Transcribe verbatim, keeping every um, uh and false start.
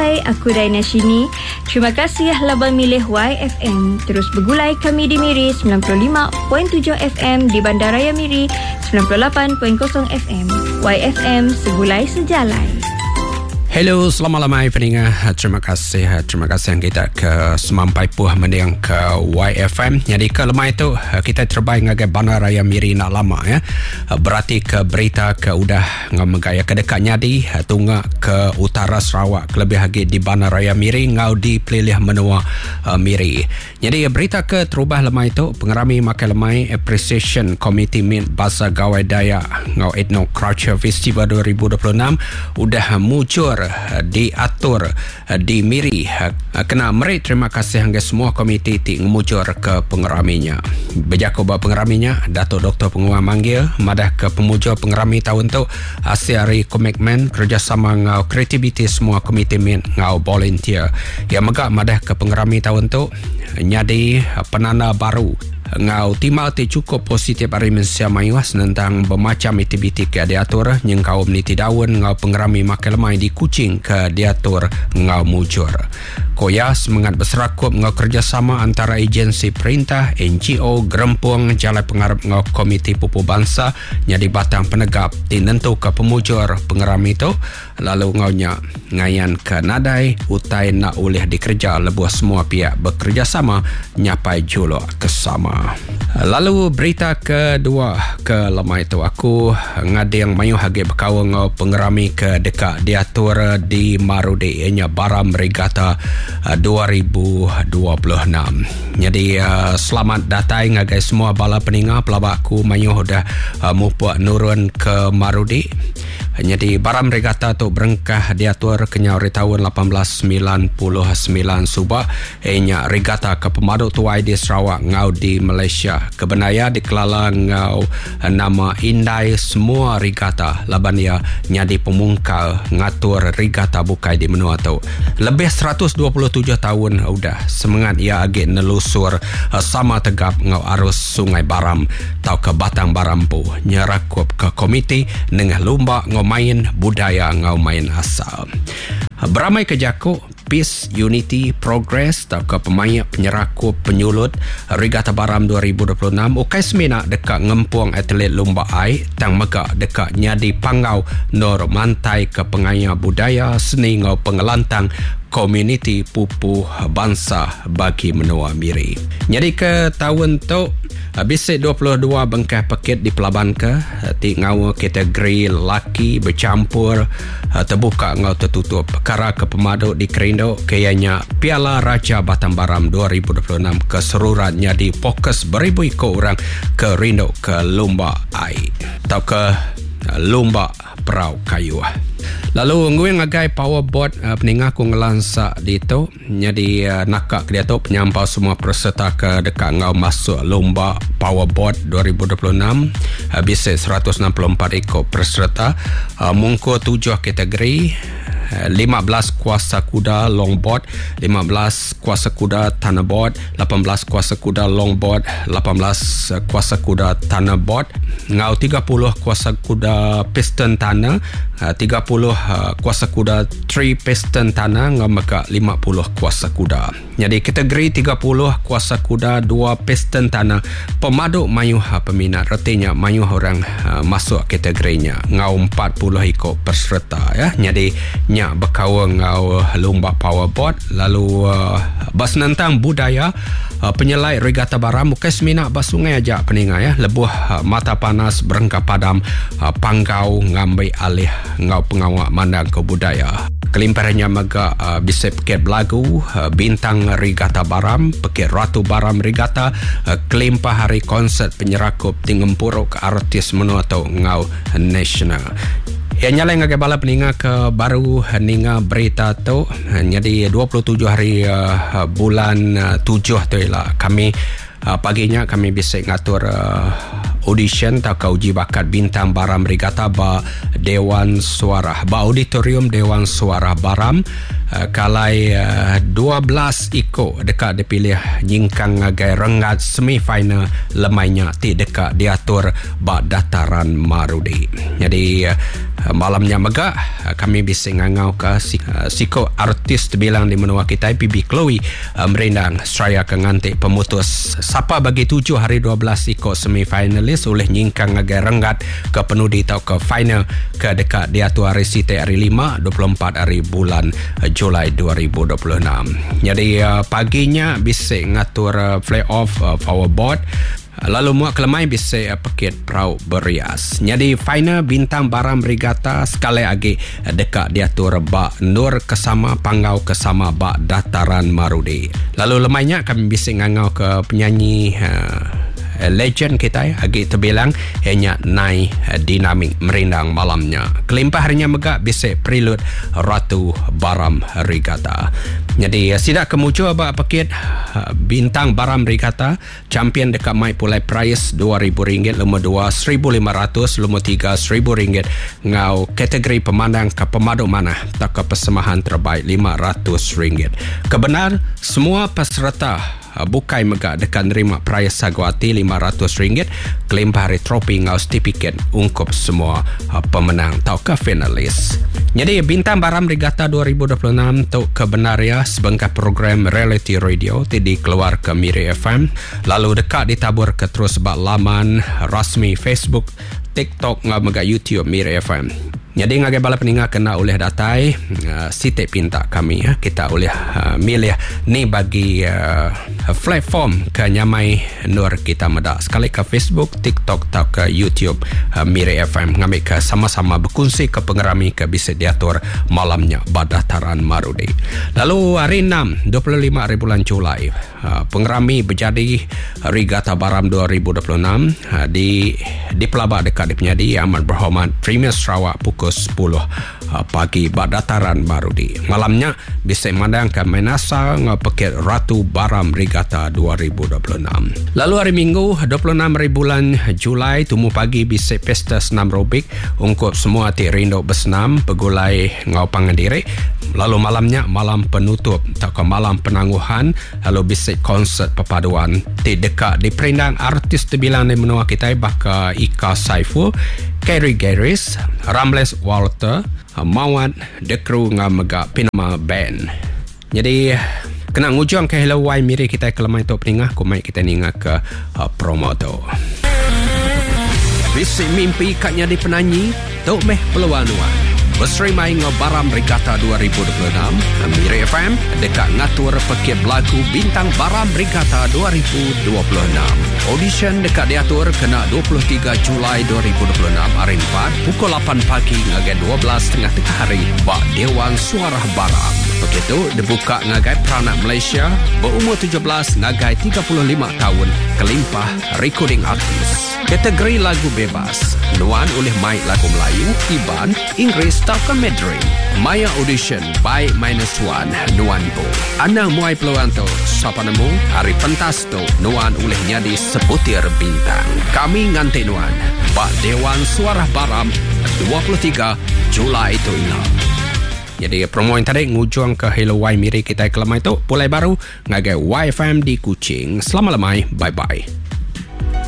Hai, aku Daina Shini. Terima kasih labang milih Y F M. Terus bergulai kami di Miri sembilan puluh lima perpuluhan tujuh F M, di Bandaraya Miri sembilan puluh lapan perpuluhan kosong F M. Y F M, segulai sejalai. Hello, selamat malam pendengar. Terima kasih, terima kasih yang kita ke semampai puh mendiang ke Y F M. Jadi ke lemah itu kita terbaik ngagai Bandaraya Miri nak lama ya. Berarti ke berita ke udah ngamegaya ke dekat nyadi tunga ke utara Sarawak, lebih lagi di Bandaraya Miri ngau di pelilih menua uh, Miri. Jadi berita ke terubah lemah itu pengerami makai lemai Appreciation Committee Mint Bahasa Gawai Dayak ngau Ethno Culture Festival dua ribu dua puluh enam udah muncul diatur di Miri. Kena merit terima kasih hangga semua komiti ti ngemujur ke pengeraminya. Berjaku bawa pengeraminya Datuk Doktor Penguang manggil madah ke pemujur pengerami tahun tu asiari komitmen kerjasama ngau kreativiti semua komiti min ngau volunteer. Yang megak madah ke pengerami tahun tu nyadi penanda baru ngau timal ti cukup positif hari mensia mayuas tentang bermacam aktiviti ke diatur yang kaum ni tidawun ngau pengerami makai lemai di Kuching ke diatur ngau mujur. Koya semangat berserakup ngau kerjasama antara agensi perintah, N G O, gerempung jalan pengarap ngau komiti pupu bangsa nyadi batang penegap tinentu ke pemujur pengerami itu lalu ngaunya ngayan ke nadai utai nak ulih dikerja lebuh semua pihak bekerjasama nyapai juluk kesama. Lalu berita kedua ke lemah itu aku ngadi yang mayu hagi berkawang ngau pengerami ke dekat diatur di Marudi ianya Baram Regatta dua ribu dua puluh enam. Jadi uh, selamat datang ngagai semua bala peninga pelabakku mayu dah uh, mupuak nurun ke Marudi. Jadi Baram Regatta tu berengkah diatur kenyau tahun lapan belas sembilan puluh sembilan subak ianya regatta ke pemaduk tuai di Sarawak ngau di Malaysia. Kebenaya dikelala ngau nama Indai semua regatta laban ia nyadi pemungkal ngatur regatta bukai di menua tu. Lebih seratus dua puluh tujuh tahun udah semangat ia agak nelusur sama tegap ngau arus Sungai Baram tau ke Batang Barampu nyerakup ke komiti dengan lumba ngau main budaya ngau main asal. Beramai ke Jaku, Peace, Unity, Progress atau ke pemain penyerakup penyulut Regatta Baram dua ribu dua puluh enam ukai semina dekat ngempuang atlet lumba ai tang megak dekat nyadi pangau nor mantai ke pengaya budaya seni ngau pengelantang komuniti pupu bangsa bagi menua Miri. Jadi ke tahun tu bisik dua puluh dua bengkah paket di pelaban ke ti ngau kategori laki bercampur terbuka ngau tertutup perkara ke pemaduk di Kerindo kayanya Piala Raja Batang Baram dua ribu dua puluh enam keseluruhannya di fokus beribu ikut orang ke Rindo ke lumba ai atau ke lumba perau kayu. Lalu ngui ngagai powerboard uh, peninga ku ngelansa di tu jadi uh, nakak dia tu penyampau semua peserta ke dekat ngau masuk lomba powerboard dua ribu dua puluh enam uh, bisik seratus enam puluh empat ikut peserta uh, mungku tujuh kategori lima belas kuasa kuda longboard, lima belas kuasa kuda tanah board, lapan belas kuasa kuda longboard, lapan belas kuasa kuda tanah board, ngau tiga puluh kuasa kuda piston tanah, tiga puluh kuasa kuda three piston tanah, ngau maka lima puluh kuasa kuda. Jadi kategori tiga puluh kuasa kuda dua piston tanah pemaduk mayuh peminat artinya mayuh orang uh, masuk kategorinya ngau empat puluh ikut peserta ya. Jadi nya berkawal ngau lomba powerboard lalu uh, bas nentang budaya uh, penyelai Regatta Baram bukan semina bas sungai aja peninga ya lebuh uh, mata panas berengkap padam uh, panggau ngambil alih ngau pengawak mandang ke budaya. Kelimparnya mega uh, bisa paket belagu uh, bintang Regatta Baram, paket Ratu Baram Regatta, uh, kelimpah hari konsert penyerakup tinggempuruk artis menua atau ngau nasional. Yang nyala yang agak bala peninga ke baru ninga berita tu jadi dua puluh tujuh hari uh, bulan uh, tujuh tu lah kami uh, paginya kami bisa ngatur uh, audition atau ke uji bakat bintang Baram Regatta ba Dewan Suara ba auditorium Dewan Suara Baram uh, kalai uh, dua belas iko dekat dipilih jingkang ngagai rengat semifinal lemainya ti dekat diatur ba dataran Marudi. Jadi uh, malamnya mega kami bisa ngangau ke siko artis terbilang di menua kita P B Chloe merendang Australia ke ngantik pemutus siapa bagi tujuh hari dua belas siko semifinalis oleh nyingkang agak renggat ke penudi atau ke final ke dekat dia tu hari Siti hari lima dua puluh empat hari bulan Julai dua ribu dua puluh enam. Jadi paginya bisa ngatur playoff powerboard. Lalu muak kelemai bisa pekit perahu berias. Jadi final bintang baram regata sekali lagi dekat diatur bak nur kesama panggau kesama bak dataran Marudi. Lalu lemainya kami bisa ngangau ke penyanyi uh, legend kita agi terbilang hanya naik dinamik merindang malamnya. Kelimpah harinya megak bisa prelude Ratu Baram Regata. Jadi sidak kemucu abak pekit bintang Baram Regata champion dekat mai pulai price dua ribu ringgit, nombor dua seribu lima ratus, nombor tiga seribu ringgit. Ngau kategori pemandang ke pemadu mana tak ke persembahan terbaik lima ratus ringgit. Kebenar semua peserta bukai megak dekat nerima prize saguati lima ratus ringgit, klaim hari tropi ngau stipiket ungkup semua uh, pemenang atau ke finalis. Jadi bintang baram regata dua ribu dua puluh enam tu kebenaria sebengkah program reality radio tadi keluar ke Miri F M, lalu dekat ditabur ke terus bak laman rasmi Facebook, TikTok ngau megak YouTube Miri F M. Jadi ngagai bala peninga kena oleh datai uh, site pinta kami ya, kita oleh uh, milih ni bagi uh, platform ke nyamai nur kita medak sekali ke Facebook, TikTok atau ke YouTube uh, Miri F M ngambil ke sama-sama berkongsi ke pengerami ke bisa diatur malamnya Badataran Marudi. Lalu hari enam dua puluh lima hari bulan Julai uh, pengerami berjadi Regata Baram dua ribu dua puluh enam uh, di di pelabak dekat di penyadi amat berhormat Premier Sarawak pukul sepuluh pagi Badataran Marudi. Malamnya bisa mandangkan Menasa ngepekit Ratu Baram Regata dua ribu dua puluh enam. Lalu hari Minggu dua puluh enam hari bulan Julai tumu pagi bisa pesta senam robik ungkup semua ti rindo bersenam pegulai ngau pangandiri. Lalu malamnya malam penutup atau ke malam penangguhan, lalu bisa konsert perpaduan di dekat di perindang artis terbilang di menua kita baka Ika Saiful, Kerry Garris, Ramles Walter, Mawat, The Crew ngam megak Pinama Band. Jadi kena ngujung ke Hello Wai Miri kita ke lemai tu peningah kumai kita ninga ke uh, promo tu. Visi mimpi katnya di penanyi tu meh peluan-luan. Berserimai ngebaram Regata dua ribu dua puluh enam Miri F M dekat ngatur pekit lagu bintang Baram Regata dua ribu dua puluh enam. Audition dekat diatur kena dua puluh tiga Julai dua ribu dua puluh enam hari empat pukul lapan pagi ngagai dua belas tengah tengah hari bak Dewan Suara Baram. Begitu dibuka ngagai peranak Malaysia berumur tujuh belas ngagai tiga puluh lima tahun kelimpah recording artis. Kategori lagu bebas nuan oleh Mai lagu Melayu, Iban, Inggeris atau Mandarin. Maya audition by minus one nuan po. Anang muai peluang tu siapa nemu hari pentas tu nuan oleh nyadi sebutir bintang. Kami nganti nuan bak Dewan Suara Baram dua puluh tiga Julai itu ina. Jadi promo yang tadi ngujung ke Hello Wai Miri kita ke lemai tu pulai baru ngagai Y F M di Kuching. Selamat lemai, bye bye.